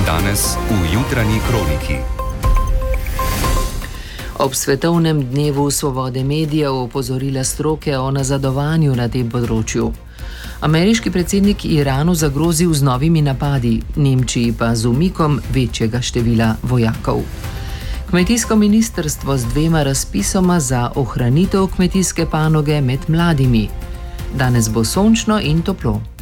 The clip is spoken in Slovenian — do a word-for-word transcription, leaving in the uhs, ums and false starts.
Danes v jutranji kroniki. Ob svetovnem dnevu svobode medijev opozorila stroke o nazadovanju na tem področju. Ameriški predsednik Iranu zagrozil z novimi napadi, Nemčiji pa z umikom večjega števila vojakov. Kmetijsko ministrstvo z dvema razpisoma za ohranitev kmetijske panoge med mladimi. Danes bo sončno in toplo.